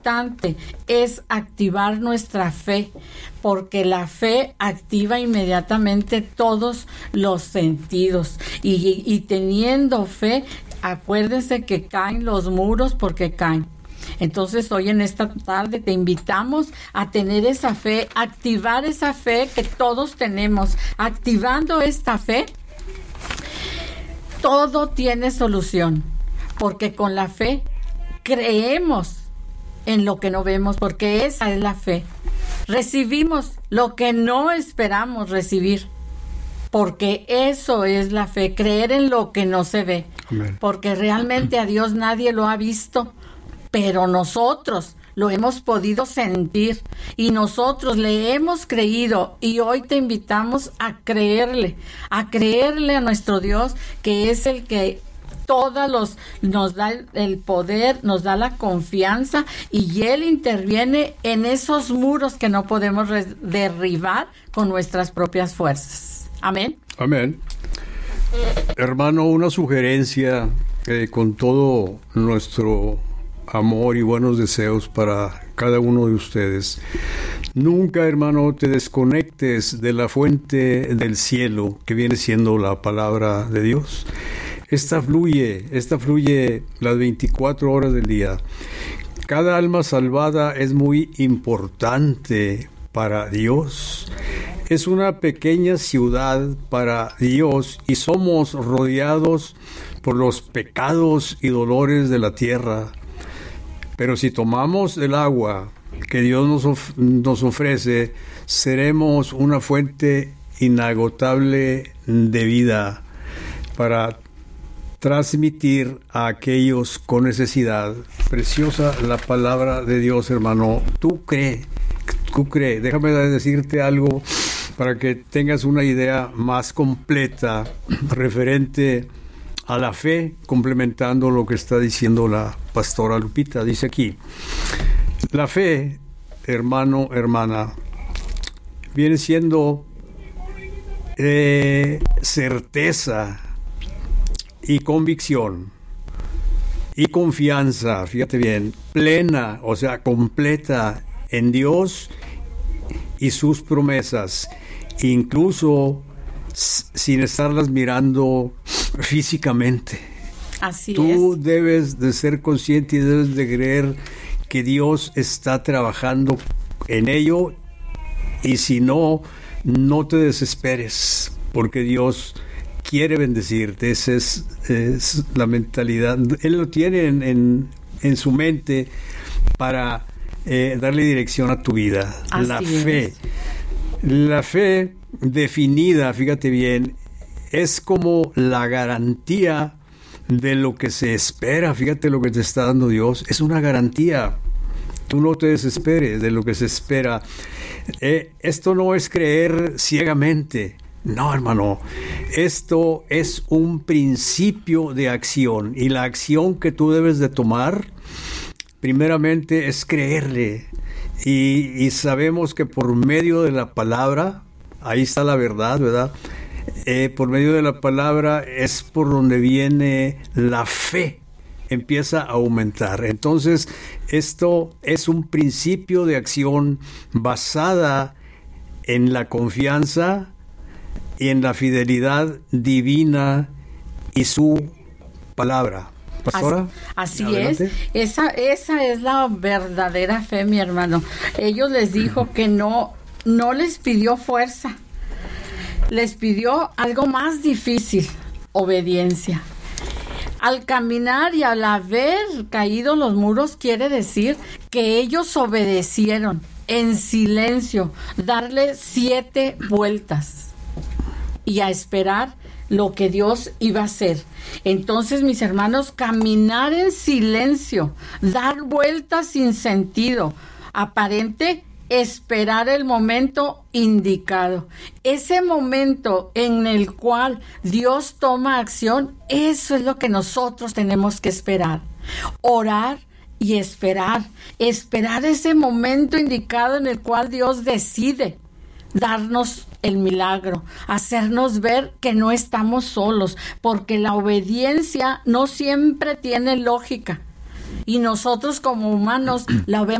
importante es activar nuestra fe, porque la fe activa inmediatamente todos los sentidos. Y teniendo fe, acuérdense que caen los muros porque caen. Entonces hoy en esta tarde te invitamos a tener esa fe, activar esa fe que todos tenemos. Activando esta fe, todo tiene solución, porque con la fe creemos en lo que no vemos, porque esa es la fe. Recibimos lo que no esperamos recibir, porque eso es la fe, creer en lo que no se ve. Amén. Porque realmente a Dios nadie lo ha visto, pero nosotros lo hemos podido sentir y nosotros le hemos creído, y hoy te invitamos a creerle a nuestro Dios, que es el que nos da el poder, nos da la confianza, y Él interviene en esos muros que no podemos derribar con nuestras propias fuerzas. Amén. Amén. Hermano, una sugerencia con todo nuestro amor y buenos deseos para cada uno de ustedes. Nunca, hermano, te desconectes de la fuente del cielo, que viene siendo la palabra de Dios. Esta fluye las 24 horas del día. Cada alma salvada es muy importante para Dios. Es una pequeña ciudad para Dios y somos rodeados por los pecados y dolores de la tierra. Pero si tomamos el agua que Dios nos ofrece, seremos una fuente inagotable de vida para transmitir a aquellos con necesidad. Preciosa la palabra de Dios, hermano. Tú cree. Déjame decirte algo para que tengas una idea más completa referente a la fe, complementando lo que está diciendo la pastora Lupita. Dice aquí, la fe, hermano, hermana, viene siendo certeza y convicción y confianza, fíjate bien, plena, o sea, completa en Dios y sus promesas, incluso sin estarlas mirando físicamente. Así Tú es. debes de ser consciente y debes de creer que Dios está trabajando en ello, y si no, no te desesperes, porque Dios quiere bendecirte. Esa es la mentalidad. Él lo tiene en su mente para darle dirección a tu vida. Así la fe. es. La fe definida, fíjate bien, es como la garantía de lo que se espera. Fíjate lo que te está dando Dios. Es una garantía. Tú no te desesperes de lo que se espera. Esto no es creer ciegamente. No, hermano. Esto es un principio de acción. Y la acción que tú debes de tomar, primeramente, es creerle. Y sabemos que por medio de la palabra, ahí está la verdad, ¿verdad? Por medio de la palabra es por donde viene la fe, empieza a aumentar. Entonces, esto es un principio de acción basada en la confianza y en la fidelidad divina y su palabra. Pastora, así adelante. es. Esa es la verdadera fe, mi hermano. Ellos les dijo que no les pidió fuerza. Les pidió algo más difícil, obediencia. Al caminar y al haber caído los muros, quiere decir que ellos obedecieron en silencio, darle 7 vueltas y a esperar lo que Dios iba a hacer. Entonces, mis hermanos, caminar en silencio, dar vueltas sin sentido aparente, esperar el momento indicado. Ese momento en el cual Dios toma acción, eso es lo que nosotros tenemos que esperar. Orar y esperar ese momento indicado en el cual Dios decide darnos el milagro, hacernos ver que no estamos solos, porque la obediencia no siempre tiene lógica. y nosotros como humanos la vemos